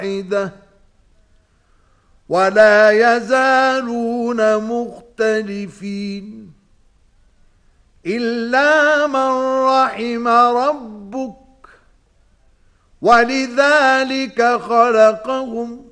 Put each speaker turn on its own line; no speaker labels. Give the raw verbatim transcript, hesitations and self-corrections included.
واحدة ولا يزالون مختلفين إلا من رحم ربك ولذلك خلقهم